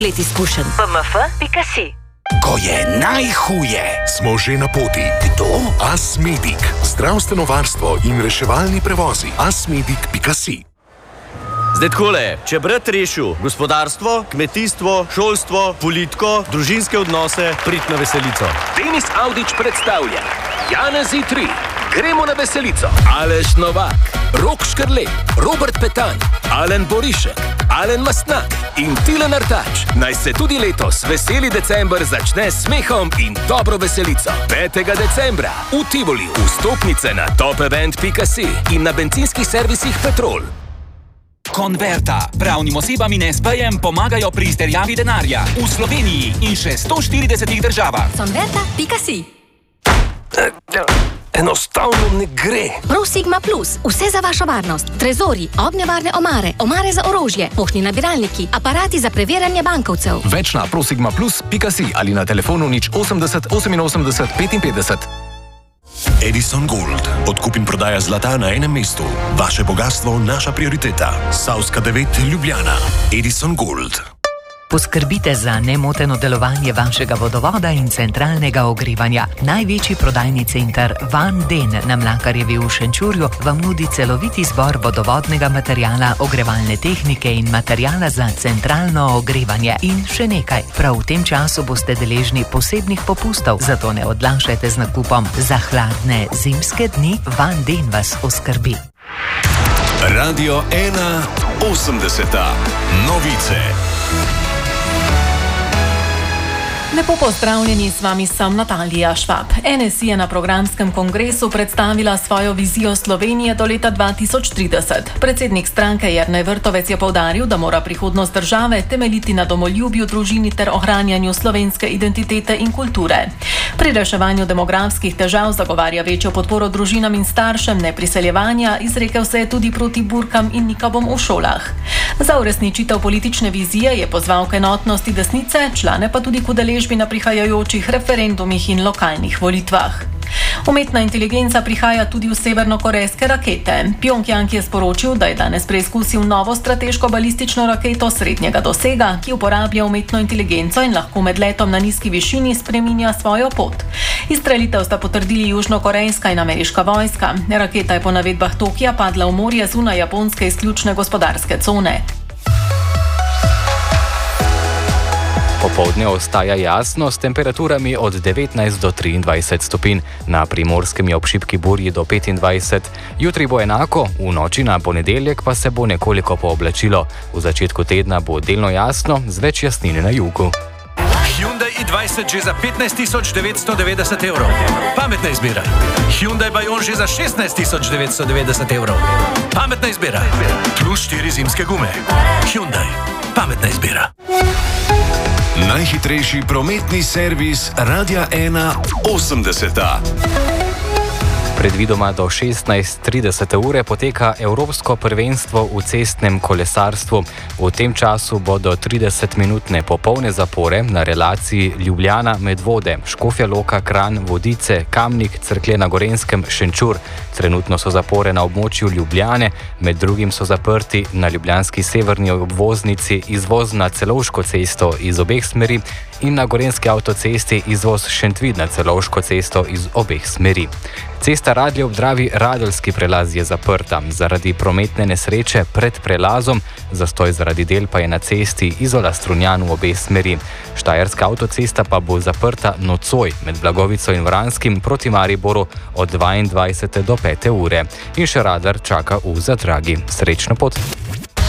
let izkušenj. bmf.si. Ko je najhuje, smo že na poti. Kdo? Asmedic. Zdravstveno varstvo in reševalni prevozi. Asmedic.si. Zdaj takole, če brat rešil gospodarstvo, kmetijstvo, šolstvo, politiko, družinske odnose, prid na veselico. Denis Avdić predstavlja Janezi 3. Gremo na veselico. Aleš Novak, Rok Škrlej, Robert Petan, Alen Borišek, Alen Mastnak in Tilen Artač. Naj se tudi letos veseli december začne s smehom in dobro veselico. 5. decembra v Tivoliju. Vstopnice na topevent.si in na bencinskih servisih Petrol. Konverta. Pravnim osebam in SB-jem pomagajo pri izterjavi denarja v Sloveniji in še 140 državah. Konverta.si. Enostavno ne gre. ProSigma Plus. Vse za vašo varnost. Trezori, ognjevarne omare, omare za orožje, poštni nabiralniki, aparati za preverjanje bankovcev. Več na prosigmaplus.si ali na telefonu 080 88 55. Edison Gold. Odkup in prodaja zlata na enem mestu. Vaše bogastvo, naša prioriteta. Savska 9, Ljubljana. Edison Gold. Poskrbite za nemoteno delovanje vašega vodovoda in centralnega ogrevanja. Največji prodajni center Van Den na Mlakarjevi v Šenčurju vam nudi celovit izbor vodovodnega materijala, ogrevalne tehnike in materijala za centralno ogrevanje. In še nekaj, prav v tem času boste deležni posebnih popustov, zato ne odlašajte z nakupom. Za hladne zimske dni Van Den vas oskrbi. Radio 1 80. Novice. Lepo pozdravljeni, s vami sem Natalija Švab. NSI je na programskem kongresu predstavila svojo vizijo Slovenije do leta 2030. Predsednik stranke Jernej Vrtovec je poudaril, da mora prihodnost države temeljiti na domoljubju, družini ter ohranjanju slovenske identitete in kulture. Pri reševanju demografskih težav zagovarja večjo podporo družinam in staršem, ne priseljevanja, izrekel se je tudi proti burkam in nikabom v šolah. Za uresničitev politične vizije je pozval k enotnosti desnice, člane pa tudi k udeležbi na prihajajočih referendumih in lokalnih volitvah. Umetna inteligenca prihaja tudi v severnokorejske rakete. Pjongjang je sporočil, da je danes preizkusil novo strateško balistično raketo srednjega dosega, ki uporablja umetno inteligenco in lahko med letom na nizki višini spreminja svojo pot. Izstrelitev sta potrdili južnokorejska in ameriška vojska. Raketa je po navedbah Tokija padla v morje zunaj japonske izključne gospodarske cone. Popoldne ostaja jasno s temperaturami od 19 do 23 stopinj, na Primorskem je ob šibki burji do 25, jutri bo enako, v noči na ponedeljek pa se bo nekoliko pooblačilo. V začetku tedna bo delno jasno, z več jasnine na jugu. Hyundai i20 že za 15.990 evrov. Pametna izbira. Hyundai Bayon že za 16.990 evrov. Pametna izbira. Plus 4 zimske gume. Hyundai. Pametna izbira. Najhitrejši prometni servis Radia 1 80. Predvidoma do 16:30 ure poteka Evropsko prvenstvo v cestnem kolesarstvu. V tem času bodo 30-minutne popolne zapore na relaciji Ljubljana-Medvode, Škofja Loka, Kranj, Vodice, Kamnik, Cerklje na Gorenjskem, Šenčur. Trenutno so zapore na območju Ljubljane, med drugim so zaprti na ljubljanski severni obvoznici izvoz na Celovško cesto iz obeh smeri in na Gorenjski avtocesti izvoz Šentvid na Celovško cesto iz obeh smeri. Cesta Radlje ob Dravi Radeljski prelaz je zaprta zaradi prometne nesreče pred prelazom, zastoj zaradi del pa je na cesti Izola-Strunjan v obe smeri. Štajerska avtocesta pa bo zaprta nocoj med Blagovico in Vranskim proti Mariboru od 22 do 5 ure. In še radar čaka v Zadragi. Srečno pot!